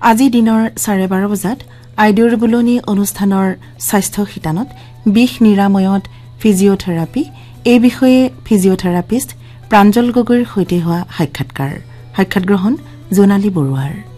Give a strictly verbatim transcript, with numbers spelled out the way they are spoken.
আজি দিনৰ চাৰে বাৰ বজাত আইডিউৰ বুলনি অনুষ্ঠানৰ স্বাস্থ্য শিতানত বিষ নিৰাময়ত ফিজিঅথেৰাপি এই বিষয়ে ফিজিঅথেৰাপিষ্ট প্ৰাঞ্জল গগৈৰ সৈতে হোৱা সাক্ষাৎকাৰ সাক্ষাৎ গ্ৰহণ জোনালী বৰুৱাৰ।